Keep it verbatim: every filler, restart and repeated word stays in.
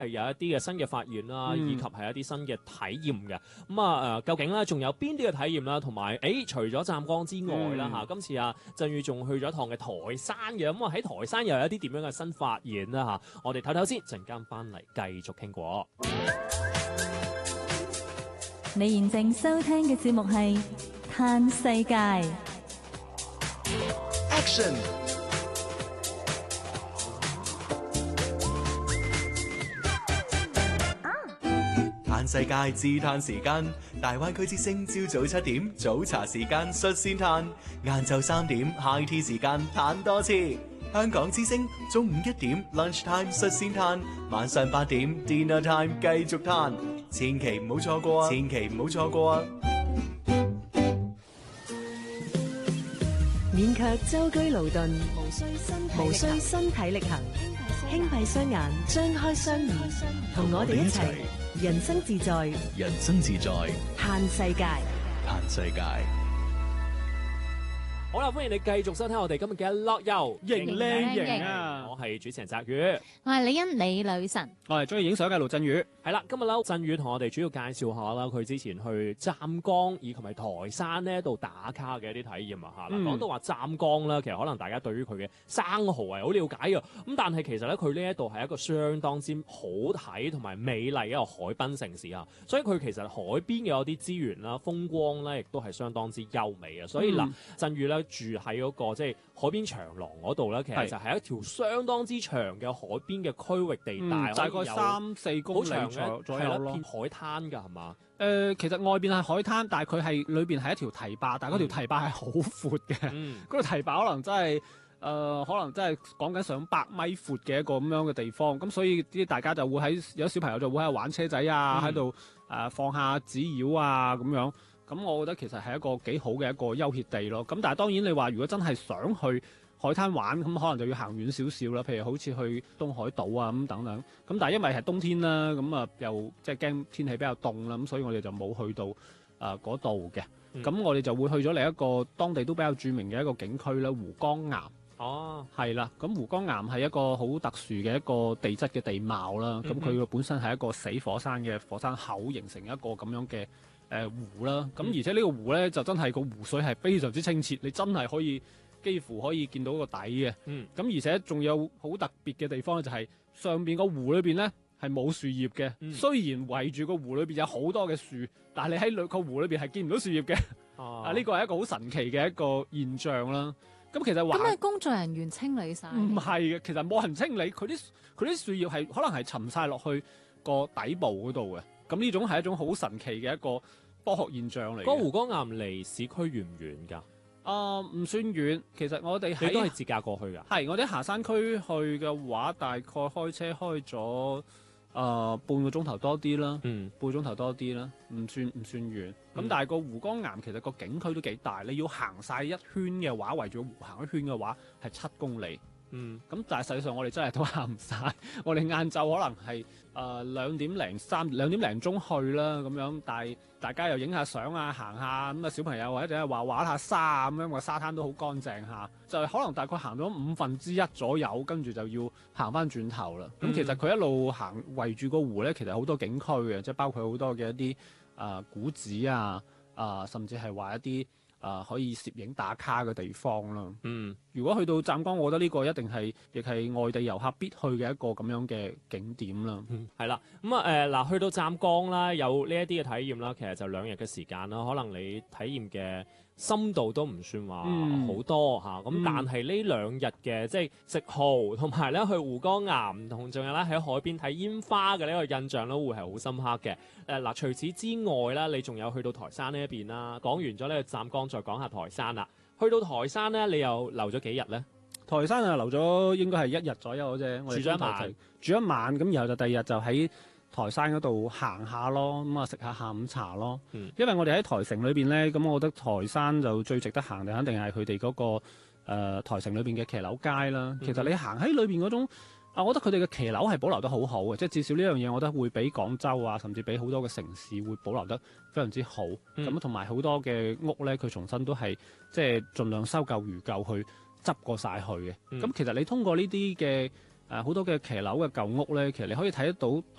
係有一啲嘅新嘅發現啦， 嗯、 以及係一啲新嘅體驗嘅。咁啊誒，究竟咧仲有邊啲嘅體驗啦？同埋誒，除咗湛江之外啦嚇、嗯，今次啊鎮宇仲去咗一趟嘅台山嘅。咁啊喺台山又有一啲點樣嘅新發現啦嚇。我哋唞唞先，陣間翻嚟繼續傾過。 你現正收聽嘅節目係《嘆世界》。 Action！嘆世界自嘆時間，大灣區之聲朝早七點早茶時間率先嘆，晏晝三點 high tea 時間嘆多次。香港之聲中午一點 lunch time 率先嘆，晚上八點 dinner time 繼續嘆，千祈唔好錯過啊！千祈唔好錯過啊！ 免卻舟車勞頓，無需身無需身體力行，輕閉雙眼，張開雙耳，同我哋一齊人生自在， 人生自在， 嘆世界， 嘆世界。 好啦，歡迎你繼續收聽我哋今日嘅樂遊型靚型啊！ 我係主持人澤宇， 我係李欣李女神， 我係中意影相嘅盧振宇。 係啦，今日咧振宇同我哋主要介紹下啦，佢之前去湛江以及係台山呢度打卡嘅一啲體驗啊嚇。嗱、嗯，講到話湛江啦，其實可能大家對於佢嘅生蠔係好了解嘅，咁但係其實咧佢呢一度係一個相當之好睇同埋美麗嘅一個海濱城市啊，所以佢其實海邊嘅有啲資源啦、風光咧，亦都係相當之優美啊。所以嗱，振宇咧住喺嗰、那個即係海邊長廊嗰度咧，其實就係一條相當之長嘅海邊嘅區域地帶， 嗯、大概三四公里左右咯， 片海灘㗎係嘛？ 誒、呃，其實外邊係海灘，但係佢係裏邊係一條堤壩，但係嗰條堤壩係好闊嘅，嗰、嗯、條堤壩可能真係誒、呃，可能真係講緊上百米闊嘅一個咁樣嘅地方，咁所以啲大家就會喺有小朋友就會喺度玩車仔啊，喺度誒放下紙鷂啊咁樣。咁我覺得其實係一個幾好嘅一個休憩地咯。咁但係當然你話如果真係想去海灘玩，咁可能就要行遠少少啦。譬如好似去東海島啊咁等等。咁但係因為係冬天啦，咁啊又即係驚天氣比較凍啦，咁所以我哋就冇去到啊嗰度嘅。咁、嗯、我哋就會去咗另一個當地都比較著名嘅一個景區啦，湖江岩。 哦， 係啦。咁湖江岩係一個好特殊嘅一個地質嘅地貌啦。咁佢個本身係一個死火山嘅火山口形成一個咁樣嘅。誒、呃、湖啦，咁而且呢個湖咧就真係個湖水係非常之清澈，你真係可以幾乎可以見到個底嘅。嗯，咁而且仲有好特別嘅地方咧，就係上邊個湖裏邊咧係冇樹葉嘅。嗯、雖然圍住個湖裏邊有好多嘅樹，但係你喺個湖裏邊係見唔到樹葉嘅。哦、啊，呢個係一個好神奇嘅一個現象啦。咁其實話咁係工作人員清理晒？ 唔係嘅，其實冇人清理，佢啲佢啲樹葉係可能係沉晒落去個底部嗰度嘅。咁呢種係一種好神奇嘅一個科學現象嚟。 嗰湖江岩離市區遠唔遠㗎？ 啊，唔算遠。其實我哋你都係自駕過去㗎？係， 我哋行山區去嘅話，大概開車開咗啊、呃、半個鐘頭多啲啦。嗯，半個鐘頭多啲啦，唔算唔算遠。咁、嗯、但係個湖江岩其實個景區都幾大，你要行晒一圈嘅話，圍住個湖行一圈嘅話，係七公里。嗯，咁但係實際上我哋真係都行唔晒，我哋晏晝可能係誒兩點零三兩點零鐘去啦咁樣，但係大家又影下相啊，行下咁啊，小朋友或者係話玩下沙咁樣，個沙灘都好乾淨下，就係可能大概行咗五分之一左右，跟住就要行翻轉頭啦。咁、嗯、其實佢一路行圍住個湖咧，其實好多景區嘅，即係包括好多嘅一啲啊、呃、古址啊啊、呃，甚至係話一啲。啊、呃，可以攝影打卡嘅地方啦。嗯，如果去到湛江，我覺得呢個一定係亦係外地遊客必去嘅一個咁樣嘅景點啦。 嗯，係啦。咁啊誒嗱，去到湛江啦，有呢一啲嘅體驗啦，其實就兩日嘅時間啦。可能你體驗嘅深度都唔算話好多嚇。咁、嗯、但係呢兩日嘅即係食蠔同埋咧去湖江岩，同仲有咧喺海邊睇煙花嘅呢個印象咧，會係好深刻嘅。誒、呃、嗱，除此之外啦，你仲有去到台山呢一邊啦。講完咗呢個湛江，再講下台山啦。去到台山咧，你又留咗幾日咧？ 台山啊，留咗應該係一日左右嘅啫。我哋住咗一晚，住一晚咁，然後就第二日就喺台山嗰度行下咯，咁啊食下下午茶咯。嗯、因為我哋喺台城裏邊咧，咁我覺得台山就最值得行嘅，肯定係佢哋嗰個誒、呃、台城裏邊嘅騎樓街啦。其實你行喺裏邊嗰種。啊，我覺得佢哋嘅騎樓係保留得好好嘅，即係至少呢樣嘢，我覺得會比廣州啊，甚至比好多嘅城市會保留得非常之好。咁同埋好多嘅屋咧，佢重新都係即係盡量修舊如舊去執過晒去嘅。咁、嗯、其實你通過呢啲嘅誒好多嘅騎樓嘅舊屋咧，其實你可以睇得到